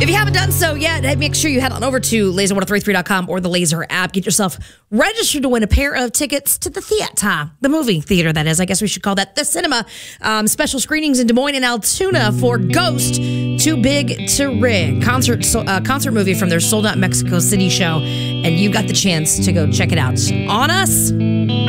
If you haven't done so yet, make sure you head on over to laser1033.com or the Laser app. Get yourself registered to win a pair of tickets to the theater, the movie theater, that is. I guess we should call that the cinema. Special screenings in Des Moines and Altoona for Ghost, Too Big to Rig. Concert movie from their Sold Out Mexico City show. And you got the chance to go check it out on us.